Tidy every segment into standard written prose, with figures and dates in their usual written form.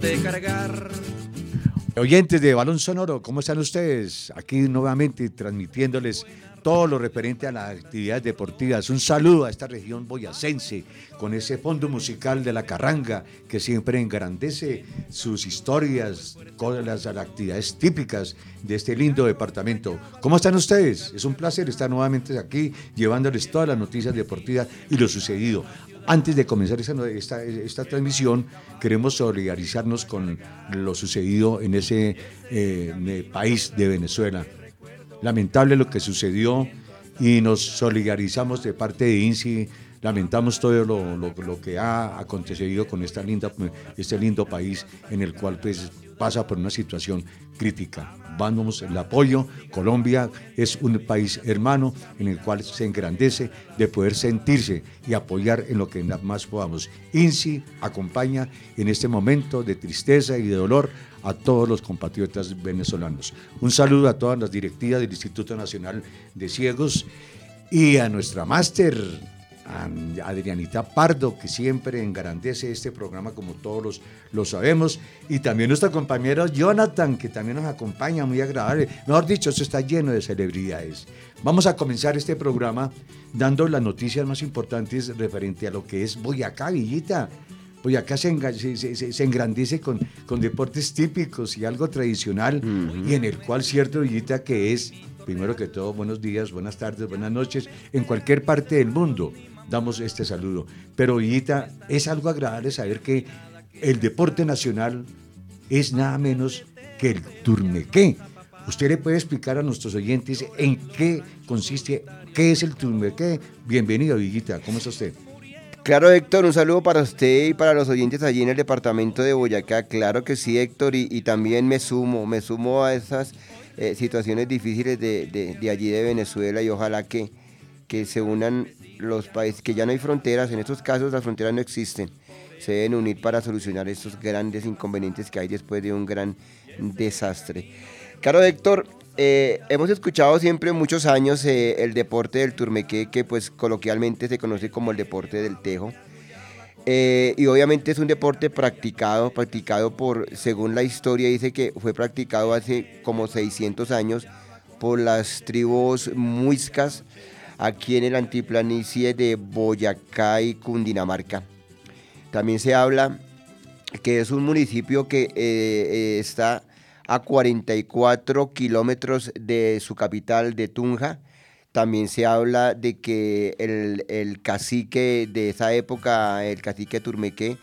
de cargar. Oyentes de Balón Sonoro, ¿cómo están ustedes? Aquí nuevamente transmitiéndoles todo lo referente a las actividades deportivas. Un saludo a esta región boyacense con ese fondo musical de la carranga que siempre engrandece sus historias, con las actividades típicas de este lindo departamento. ¿Cómo están ustedes? Es un placer estar nuevamente aquí llevándoles todas las noticias deportivas y lo sucedido. Antes de comenzar esta transmisión, queremos solidarizarnos con lo sucedido en ese país de Venezuela. Lamentable lo que sucedió y nos solidarizamos de parte de INSI. Lamentamos todo lo que ha acontecido con este lindo país en el cual pues pasa por una situación crítica. Vamos el apoyo. Colombia es un país hermano en el cual se engrandece de poder sentirse y apoyar en lo que más podamos. INSI acompaña en este momento de tristeza y de dolor a todos los compatriotas venezolanos. Un saludo a todas las directivas del Instituto Nacional de Ciegos y a nuestra máster, Adrianita Pardo, que siempre engrandece este programa como todos lo sabemos, y también nuestro compañero Jonathan, que también nos acompaña, muy agradable. Mejor dicho, esto está lleno de celebridades. Vamos a comenzar este programa dando las noticias más importantes referente a lo que es Boyacá, Villita. Boyacá se engrandece con deportes típicos y algo tradicional, y en el cual cierto, Villita, que es, primero que todo, buenos días, buenas tardes, buenas noches, en cualquier parte del mundo damos este saludo. Pero, Villita, es algo agradable saber que el deporte nacional es nada menos que el turmequé. ¿Usted le puede explicar a nuestros oyentes en qué consiste, qué es el turmequé? Bienvenido, Villita, ¿cómo está usted? Claro, Héctor, un saludo para usted y para los oyentes allí en el departamento de Boyacá. Claro que sí, Héctor, y también me sumo a esas situaciones difíciles de allí de Venezuela, y ojalá que se unan los países, que ya no hay fronteras. En estos casos las fronteras no existen, se deben unir para solucionar estos grandes inconvenientes que hay después de un gran desastre. Claro, Héctor, hemos escuchado siempre muchos años el deporte del turmequé, que pues coloquialmente se conoce como el deporte del tejo, y obviamente es un deporte practicado por, según la historia dice que fue practicado hace como 600 años por las tribus muiscas aquí en el altiplanicie de Boyacá y Cundinamarca. También se habla que es un municipio que está a 44 kilómetros de su capital, de Tunja. También se habla de que el cacique de esa época, el cacique turmequé,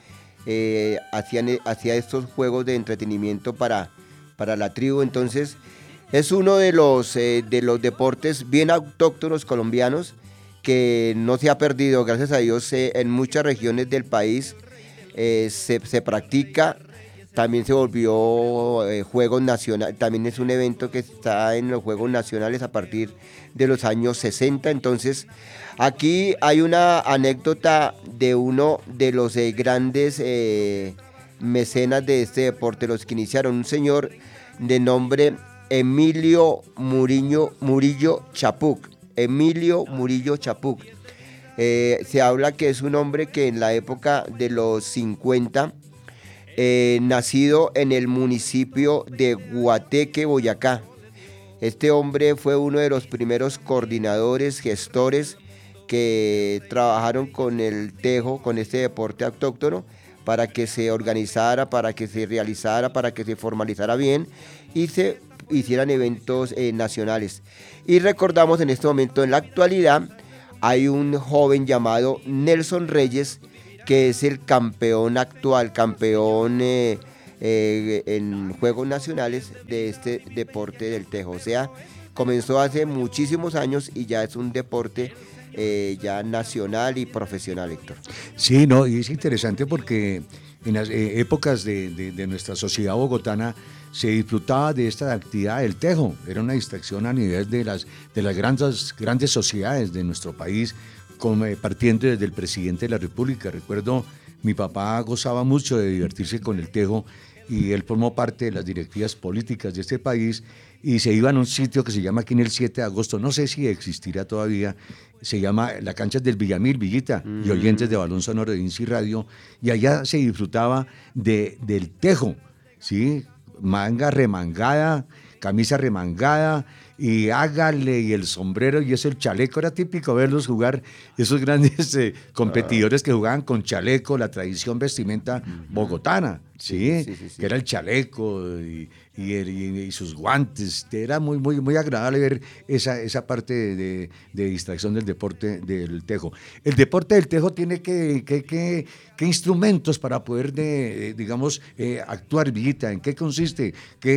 hacía estos juegos de entretenimiento para la tribu. Entonces, es uno de los deportes bien autóctonos colombianos que no se ha perdido, gracias a Dios. En muchas regiones del país se practica. También se volvió Juegos Nacionales, también es un evento que está en los Juegos Nacionales a partir de los años 60. Entonces, aquí hay una anécdota de uno de los grandes mecenas de este deporte, los que iniciaron, un señor de nombre Emilio Murillo Chapuc. Emilio Murillo Chapuc. Se habla que es un hombre que en la época de los 50, nacido en el municipio de Guateque, Boyacá. Este hombre fue uno de los primeros coordinadores, gestores que trabajaron con el tejo, con este deporte autóctono, para que se organizara, para que se realizara, para que se formalizara bien y se hicieran eventos nacionales. Y recordamos en este momento, en la actualidad, hay un joven llamado Nelson Reyes, que es el campeón actual, campeón en Juegos Nacionales de este deporte del tejo. O sea, comenzó hace muchísimos años y ya es un deporte ya nacional y profesional, Héctor. Sí, no, y es interesante porque en las épocas de nuestra sociedad bogotana se disfrutaba de esta actividad del tejo. Era una distracción a nivel de las grandes sociedades de nuestro país, partiendo desde el presidente de la República. Recuerdo Mi papá gozaba mucho de divertirse con el tejo y él formó parte de las directivas políticas de este país y se iba a un sitio que se llama aquí en el 7 de agosto, no sé si existirá todavía, se llama la cancha del Villamil, Villita, y oyentes de Balón Sonoro de INSI Radio, y allá se disfrutaba del tejo, ¿sí? Manga remangada, camisa remangada, y hágale, y el sombrero, y eso, el chaleco, era típico verlos jugar, esos grandes competidores que jugaban con chaleco, la tradición vestimenta bogotana, ¿sí? Que era el chaleco y sus guantes, era muy agradable ver esa parte de distracción del deporte del tejo. El deporte del tejo tiene ¿qué instrumentos para poder, digamos, actuar, Villita? ¿En qué consiste?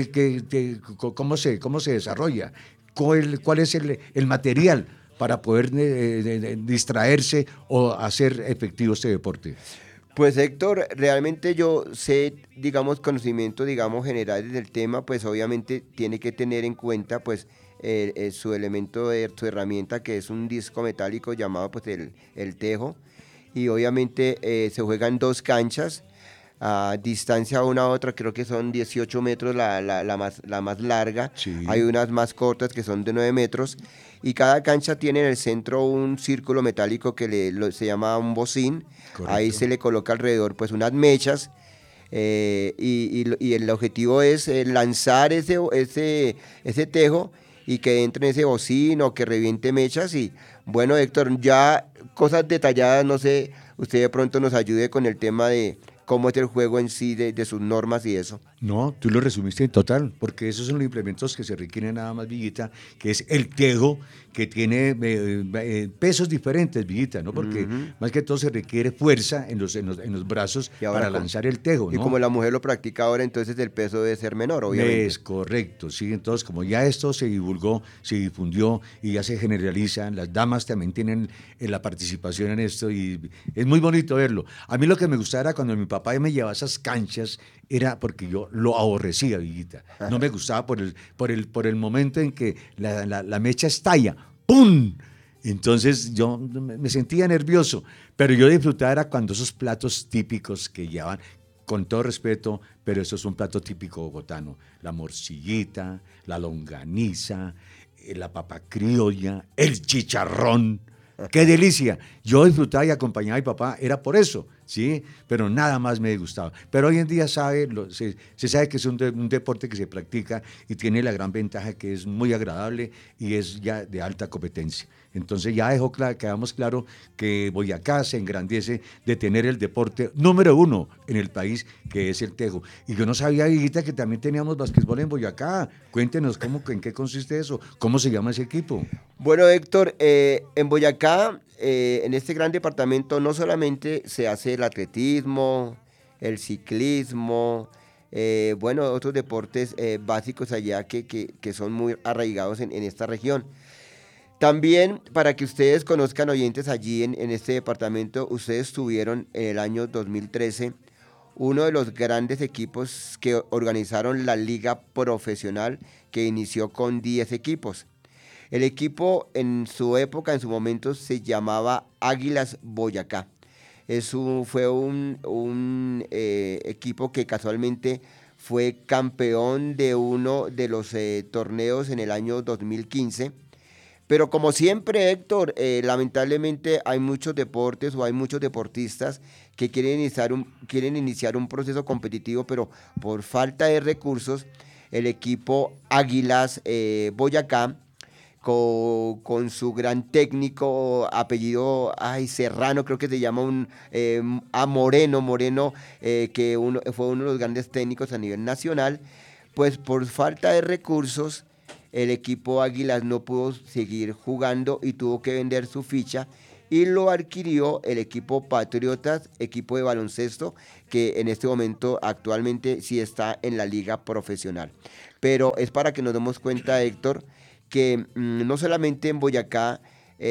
¿Cómo se desarrolla? ¿Cuál es el material para poder distraerse o hacer efectivo este deporte? Pues Héctor, realmente yo sé, digamos, conocimiento, digamos, generales del tema, pues obviamente tiene que tener en cuenta, pues, su elemento, su herramienta, que es un disco metálico llamado, pues, el tejo, y obviamente se juegan dos canchas, a distancia una a otra, creo que son 18 metros la más larga, Sí. hay unas más cortas que son de 9 metros, y cada cancha tiene en el centro un círculo metálico que se llama un bocín. Correcto. Ahí se le coloca alrededor pues unas mechas, y el objetivo es lanzar ese tejo y que entre en ese bocín o que reviente mechas. Y bueno, Héctor, ya cosas detalladas, no sé, usted de pronto nos ayude con el tema de cómo es el juego en sí, de sus normas y eso. No, tú lo resumiste en total, porque esos son los implementos que se requieren nada más, Villita, que es el tejo, que tiene pesos diferentes, Villita, ¿no? Porque más que todo se requiere fuerza en los brazos para lanzar el tejo, ¿no? Y como la mujer lo practica ahora, entonces el peso debe ser menor, obviamente. Es correcto, sí. Entonces, como ya esto se divulgó, se difundió y ya se generaliza, las damas también tienen la participación en esto y es muy bonito verlo. A mí lo que me gustaba era cuando mi papá me llevaba a esas canchas, era porque yo lo aborrecía, Villita. No me gustaba por el momento en que la mecha estalla. ¡Pum! Entonces yo me sentía nervioso, pero yo disfrutaba era cuando esos platos típicos que llevaban, con todo respeto, pero eso es un plato típico bogotano, la morcillita, la longaniza, la papa criolla, el chicharrón. ¡Qué delicia! Yo disfrutaba y acompañaba a mi papá, era por eso, ¿sí? Pero nada más me gustaba. Pero hoy en día se sabe que es un deporte que se practica y tiene la gran ventaja que es muy agradable y es ya de alta competencia. Entonces ya quedamos claro que Boyacá se engrandece de tener el deporte número 1 en el país, que es el tejo. Y yo no sabía, Higuita, que también teníamos basquetbol en Boyacá. Cuéntenos en qué consiste eso, cómo se llama ese equipo. Bueno, Héctor, en Boyacá, en este gran departamento, no solamente se hace el atletismo, el ciclismo, bueno, otros deportes básicos allá que son muy arraigados en esta región. También, para que ustedes conozcan, oyentes, allí en este departamento, ustedes tuvieron en el año 2013 uno de los grandes equipos que organizaron la liga profesional, que inició con 10 equipos. El equipo en su época, en su momento, se llamaba Águilas Boyacá. Fue un equipo que casualmente fue campeón de uno de los torneos en el año 2015. Pero como siempre, Héctor, lamentablemente hay muchos deportes o hay muchos deportistas que quieren iniciar un proceso competitivo, pero por falta de recursos, el equipo Águilas Boyacá, con su gran técnico, apellido Serrano, creo que se llama Moreno, que fue uno de los grandes técnicos a nivel nacional, pues por falta de recursos, el equipo Águilas no pudo seguir jugando y tuvo que vender su ficha y lo adquirió el equipo Patriotas, equipo de baloncesto, que en este momento actualmente sí está en la liga profesional. Pero es para que nos demos cuenta, Héctor, que no solamente en Boyacá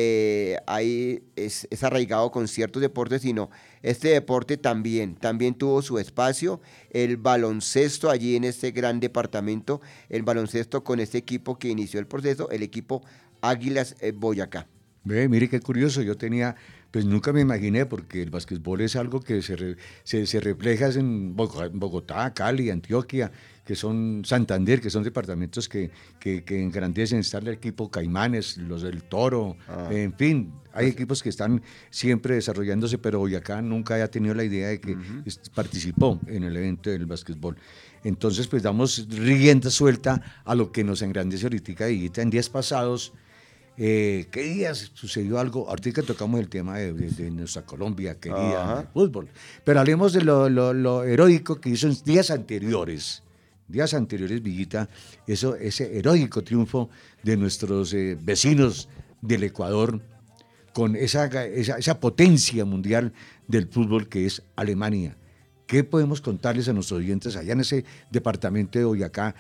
es arraigado con ciertos deportes, sino este deporte también tuvo su espacio, el baloncesto allí en este gran departamento, el baloncesto con este equipo que inició el proceso, el equipo Águilas Boyacá. Mire qué curioso, yo tenía Pues nunca me imaginé, porque el básquetbol es algo que se refleja en Bogotá, Cali, Antioquia, que son Santander, que son departamentos que engrandecen. Está el equipo Caimanes, los del Toro, en fin, hay equipos que están siempre desarrollándose, pero Boyacá nunca haya tenido la idea de que participó en el evento del básquetbol. Entonces, pues damos rienda suelta a lo que nos engrandece ahorita, Higuita. En días pasados, ¿qué días sucedió algo? Ahorita tocamos el tema de nuestra Colombia querida, del fútbol, pero hablemos de lo heroico que hizo en días anteriores, Villita, ese heroico triunfo de nuestros vecinos del Ecuador, con esa potencia mundial del fútbol que es Alemania. ¿Qué podemos contarles a nuestros oyentes allá en ese departamento de Boyacá?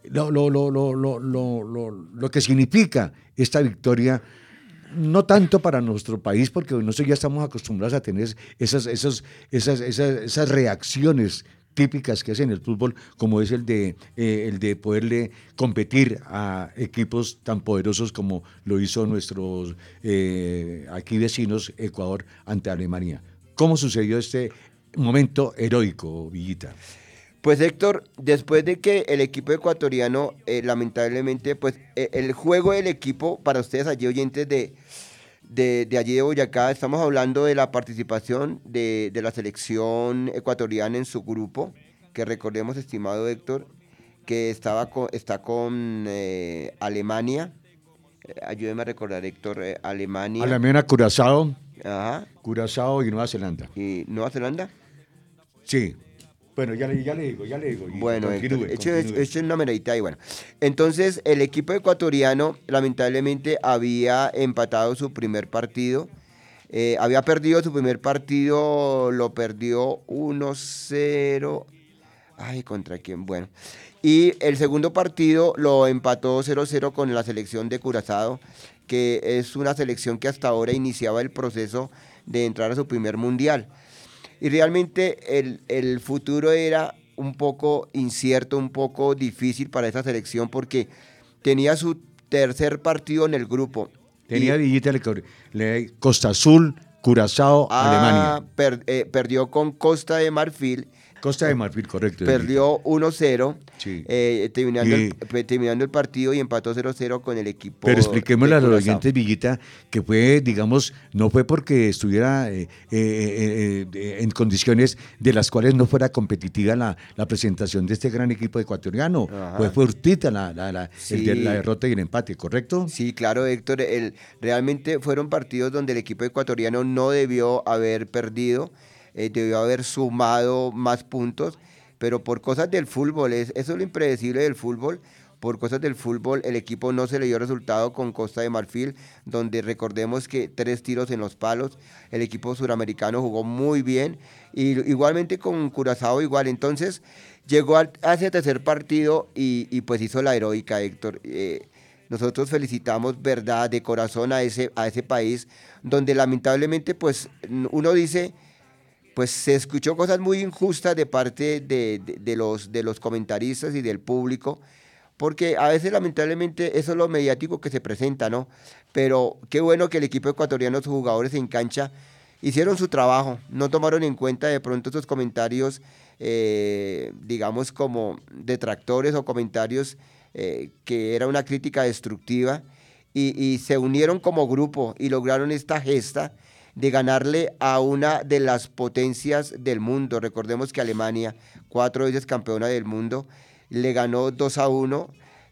Lo que significa esta victoria, no tanto para nuestro país, porque nosotros ya estamos acostumbrados a tener esas reacciones típicas que hacen el fútbol, como es el de poderle competir a equipos tan poderosos como lo hizo nuestros aquí vecinos, Ecuador, ante Alemania. ¿Cómo sucedió este momento heroico, Villita? Pues Héctor, después de que el equipo ecuatoriano, lamentablemente, pues el juego del equipo, para ustedes allí oyentes de allí de Boyacá, estamos hablando de la participación de la selección ecuatoriana en su grupo, que recordemos, estimado Héctor, que está con Alemania. Ayúdeme a recordar, Héctor, Alemania. Alemania, Curazao. Ajá. Curazao y Nueva Zelanda. ¿Y Nueva Zelanda? Sí. Bueno, ya le digo. Bueno, continúe. Eche una miradita ahí, bueno. Entonces, el equipo ecuatoriano, lamentablemente, había empatado su primer partido. Había perdido su primer partido, lo perdió 1-0. Ay, ¿contra quién? Bueno. Y el segundo partido lo empató 0-0 con la selección de Curazao, que es una selección que hasta ahora iniciaba el proceso de entrar a su primer mundial. Y realmente el futuro era un poco incierto, un poco difícil para esa selección, porque tenía su tercer partido en el grupo. Tenía Villita Costa Azul, Curazao, Alemania. Perdió con Costa de Marfil. Costa de Marfil, correcto. Perdió 1-0, sí. terminando el partido, y empató 0-0 con el equipo. Pero expliquémosle a los oyentes, Villita, que fue, digamos, no fue porque estuviera en condiciones de las cuales no fuera competitiva la presentación de este gran equipo ecuatoriano. Fue fortuita la derrota y el empate, ¿correcto? Sí, claro, Héctor. Realmente fueron partidos donde el equipo ecuatoriano no debió haber perdido. Debió haber sumado más puntos, pero por cosas del fútbol, eso es lo impredecible del fútbol. Por cosas del fútbol, el equipo no se le dio resultado con Costa de Marfil, donde recordemos que 3 tiros en los palos. El equipo suramericano jugó muy bien, y igualmente con Curazao igual. Entonces llegó a ese tercer partido y pues hizo la heroica, Héctor. Nosotros felicitamos, verdad, de corazón a ese país, donde lamentablemente pues uno dice, pues se escuchó cosas muy injustas de parte de los comentaristas y del público, porque a veces lamentablemente eso es lo mediático que se presenta, ¿no? Pero qué bueno que el equipo ecuatoriano, sus jugadores en cancha, hicieron su trabajo, no tomaron en cuenta de pronto esos comentarios, digamos como detractores o comentarios que era una crítica destructiva, y se unieron como grupo y lograron esta gesta de ganarle a una de las potencias del mundo. Recordemos que Alemania, 4 veces campeona del mundo, le ganó 2-1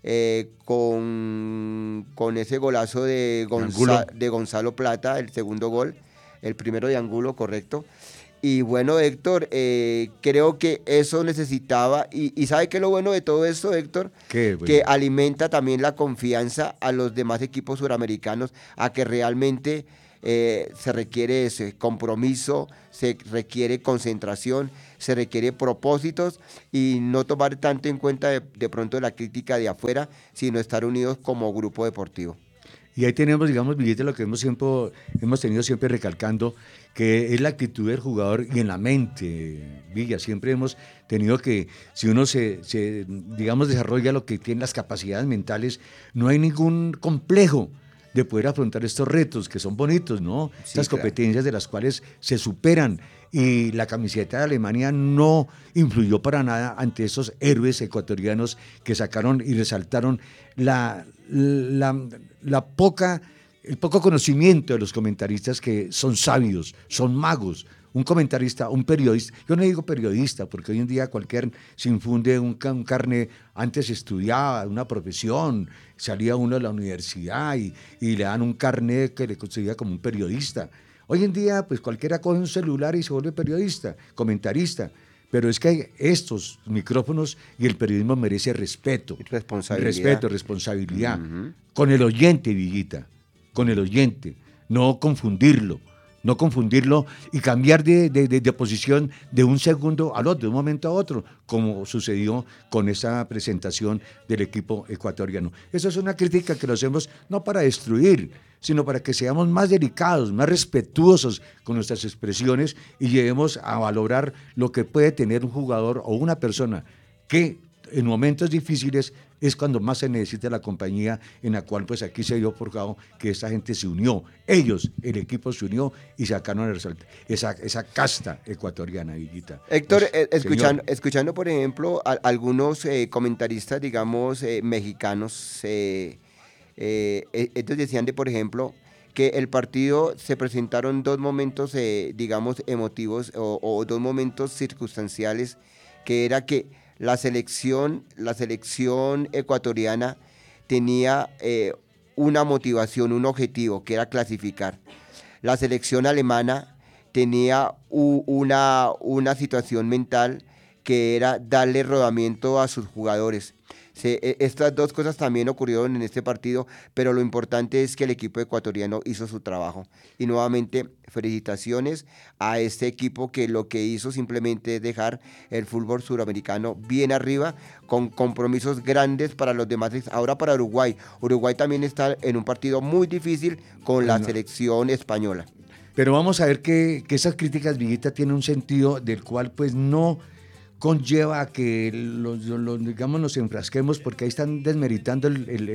con ese golazo de Gonzalo Plata, el segundo gol, el primero de Angulo, correcto. Y bueno, Héctor, creo que eso necesitaba, y ¿sabe qué es lo bueno de todo esto, Héctor? Que alimenta también la confianza a los demás equipos suramericanos, a que realmente se requiere ese compromiso, se requiere concentración, se requiere propósitos, y no tomar tanto en cuenta de pronto la crítica de afuera, sino estar unidos como grupo deportivo. Y ahí tenemos, digamos, Villita, lo que hemos tenido siempre recalcando, que es la actitud del jugador y en la mente, Villa. Siempre hemos tenido que, si uno digamos, desarrolla lo que tiene las capacidades mentales, no hay ningún complejo de poder afrontar estos retos que son bonitos, ¿no? Sí, Estas claro. competencias de las cuales se superan y la camiseta de Alemania no influyó para nada ante esos héroes ecuatorianos que sacaron y resaltaron la, el poco conocimiento de los comentaristas que son sabios, son magos. Un comentarista, un periodista, yo no digo periodista porque hoy en día cualquier se infunde un carnet, antes estudiaba una profesión, salía uno de la universidad y le dan un carnet que le considera como un periodista. Hoy en día pues cualquiera coge un celular y se vuelve periodista, comentarista, pero es que estos micrófonos y el periodismo merece Responsabilidad. responsabilidad, con el oyente, Villita, con el oyente, no confundirlo. No confundirlo y cambiar de posición de un segundo al otro, de un momento a otro, como sucedió con esa presentación del equipo ecuatoriano. Esa es una crítica que lo hacemos no para destruir, sino para que seamos más delicados, más respetuosos con nuestras expresiones y lleguemos a valorar lo que puede tener un jugador o una persona que en momentos difíciles es cuando más se necesita la compañía, en la cual pues aquí se dio forjado que esta gente se unió, ellos, el equipo se unió y sacaron esa casta ecuatoriana, Villita. Héctor, Pues, señor, escuchando, por ejemplo, algunos comentaristas, digamos, mexicanos, ellos decían por ejemplo, que el partido se presentaron dos momentos, digamos, emotivos o dos momentos circunstanciales, que era que la selección ecuatoriana tenía una motivación, un objetivo, que era clasificar. La selección alemana tenía una situación mental que era darle rodamiento a sus jugadores. Estas dos cosas también ocurrieron en este partido, pero lo importante es que el equipo ecuatoriano hizo su trabajo. Y nuevamente, felicitaciones a este equipo que lo que hizo simplemente es dejar el fútbol suramericano bien arriba, con compromisos grandes para los demás. Ahora para Uruguay. Uruguay también está en un partido muy difícil con la selección española. pero vamos a ver que esas críticas, Villita, tienen un sentido del cual pues no conlleva a que digamos, nos enfrasquemos porque ahí están desmeritando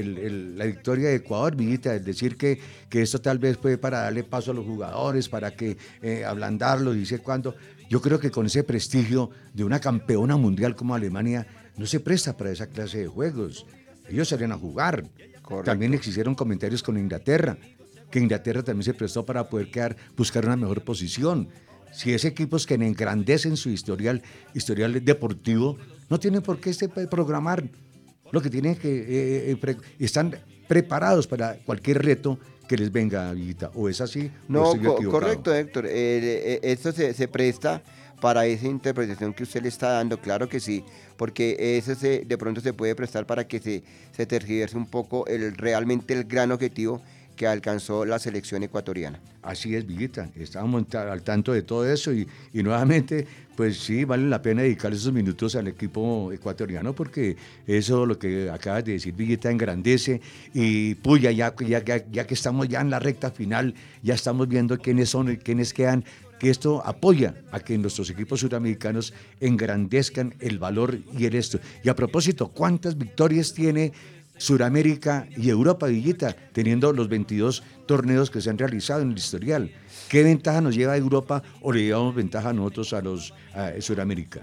la victoria de Ecuador, Villita, es decir que esto tal vez fue para darle paso a los jugadores, para que ablandarlos, dice cuándo. Yo creo que con ese prestigio de una campeona mundial como Alemania no se presta para esa clase de juegos. Ellos salían a jugar. Correcto. También existieron comentarios con Inglaterra, que Inglaterra también se prestó para poder buscar una mejor posición. Si es equipos que engrandecen su historial deportivo, no tienen por qué programar. Lo que tienen que están preparados para cualquier reto que les venga, Villita. ¿O es así? No, ¿O estoy equivocado? correcto, Héctor. Esto se presta para esa interpretación que usted le está dando, claro que sí, porque eso de pronto se puede prestar para que se tergiverse un poco realmente el gran objetivo que alcanzó la selección ecuatoriana. Así es, Villita, estábamos al tanto de todo eso y nuevamente, pues sí, vale la pena dedicarle esos minutos al equipo ecuatoriano porque eso, lo que acabas de decir, Villita, engrandece y puya, ya que estamos ya en la recta final, ya estamos viendo quiénes son y quiénes quedan, que esto apoya a que nuestros equipos sudamericanos engrandezcan el valor y el esto. Y a propósito, ¿cuántas victorias tiene Suramérica y Europa, Villita, teniendo los 22 torneos que se han realizado en el historial? ¿Qué ventaja nos lleva a Europa o le llevamos ventaja a nosotros a Suramérica?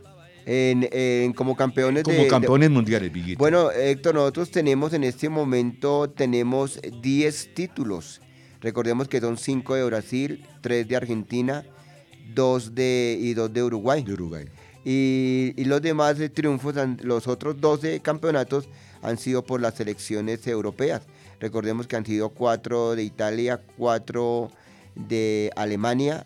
Como campeones Como campeones mundiales, Villita. Bueno, Héctor, nosotros tenemos en este momento 10 títulos. Recordemos que son 5 de Brasil, 3 de Argentina, 2 de Uruguay. De Uruguay. Y los demás triunfos, los otros 12 campeonatos han sido por las selecciones europeas. Recordemos que han sido 4 de Italia, 4 de Alemania,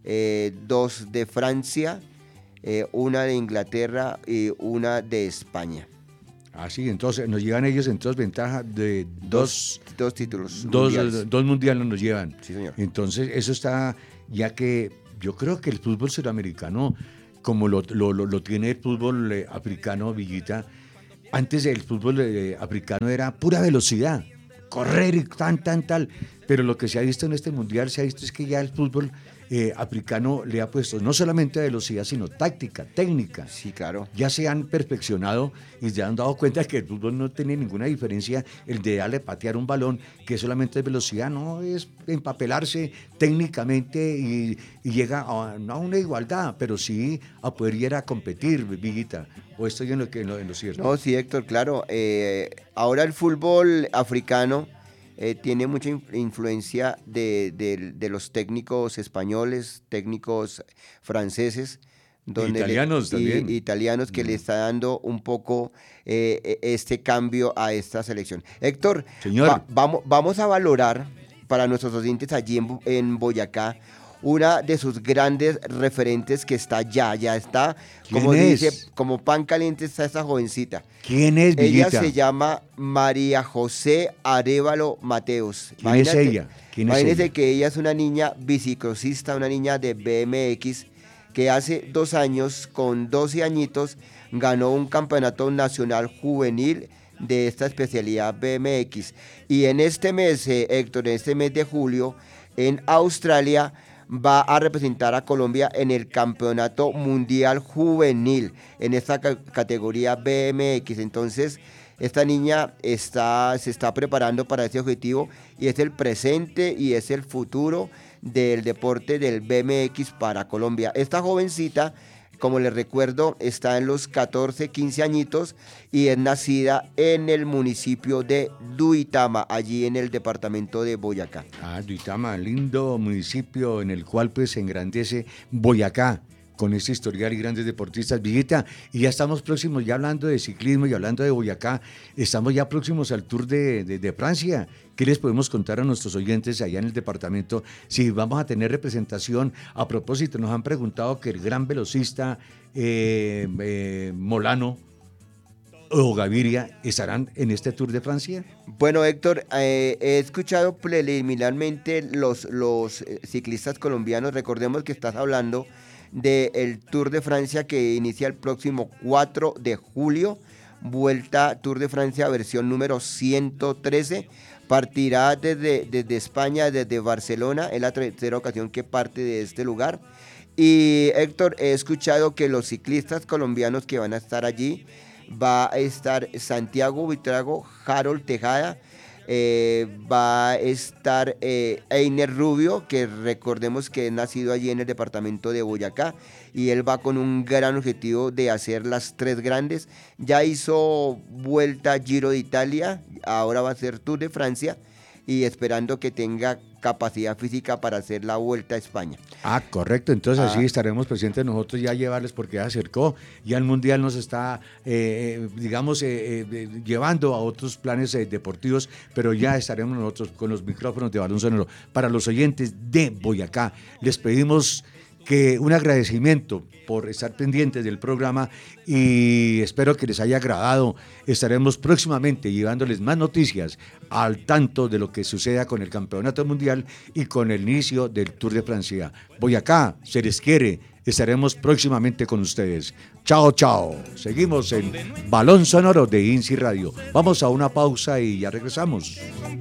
2 de Francia, 1 de Inglaterra y 1 de España. Así, entonces nos llevan ellos entonces ventaja de dos títulos mundiales. Dos mundiales nos llevan. Sí, señor. Entonces eso está, ya que yo creo que el fútbol sudamericano, como lo tiene el fútbol africano, Villita, antes el fútbol africano era pura velocidad, correr y tal, pero lo que se ha visto en este mundial, se ha visto es que ya el fútbol africano le ha puesto no solamente velocidad, sino táctica, técnica. Sí, claro. Ya se han perfeccionado y se han dado cuenta que el fútbol no tiene ninguna diferencia, el de darle patear un balón, que solamente es velocidad, no es empapelarse técnicamente y llega no a una igualdad, pero sí a poder ir a competir, Viguita. ¿O estoy en lo cierto? No, sí, Héctor, claro. Ahora el fútbol africano tiene mucha influencia de los técnicos españoles, técnicos franceses, Italianos también. italianos que le está dando un poco este cambio a esta selección. Héctor, Señor. vamos a valorar para nuestros oyentes allí en Boyacá una de sus grandes referentes que está ya está, como dice, como pan caliente está esa jovencita. ¿Quién es, Villita? Ella se llama María José Arévalo Mateos. ¿Quién es ella? Imagínense que ella es una niña bicicrosista, una niña de BMX, que hace 2 años, con 12 añitos, ganó un campeonato nacional juvenil de esta especialidad BMX. Y en este mes, Héctor, en este mes de julio, en Australia, va a representar a Colombia en el Campeonato Mundial Juvenil, en esta categoría BMX. Entonces, esta niña se está preparando para ese objetivo y es el presente y es el futuro del deporte del BMX para Colombia. Esta jovencita, como les recuerdo, está en los 14, 15 añitos y es nacida en el municipio de Duitama, allí en el departamento de Boyacá. Duitama, lindo municipio en el cual pues se engrandece Boyacá con este historial y grandes deportistas, Villita, y ya estamos próximos, ya hablando de ciclismo y hablando de Boyacá, estamos ya próximos al Tour de Francia. ¿Qué les podemos contar a nuestros oyentes allá en el departamento? Si vamos a tener representación. A propósito, nos han preguntado que el gran velocista Molano o Gaviria estarán en este Tour de Francia. Bueno, Héctor, he escuchado preliminarmente los ciclistas colombianos. Recordemos que estás hablando del Tour de Francia que inicia el próximo 4 de julio, Vuelta Tour de Francia versión número 113, partirá desde España, desde Barcelona, es la tercera ocasión que parte de este lugar. Y Héctor, he escuchado que los ciclistas colombianos que van a estar allí, va a estar Santiago Buitrago, Harold Tejada, va a estar Einer Rubio, que recordemos que es nacido allí en el departamento de Boyacá, y él va con un gran objetivo de hacer las 3 grandes. Ya hizo Vuelta Giro de Italia, ahora va a ser Tour de Francia, y esperando que tenga capacidad física para hacer la Vuelta a España. Correcto, entonces así estaremos presentes nosotros ya llevarles, porque ya acercó, ya el Mundial nos está, llevando a otros planes deportivos, pero ya estaremos nosotros con los micrófonos de Balón Sonoro. Para los oyentes de Boyacá, les pedimos que un agradecimiento por estar pendientes del programa y espero que les haya agradado. Estaremos próximamente llevándoles más noticias al tanto de lo que suceda con el Campeonato Mundial y con el inicio del Tour de Francia. Boyacá, se les quiere. Estaremos próximamente con ustedes. Chao, chao. Seguimos en Balón Sonoro de INSI Radio. Vamos a una pausa y ya regresamos.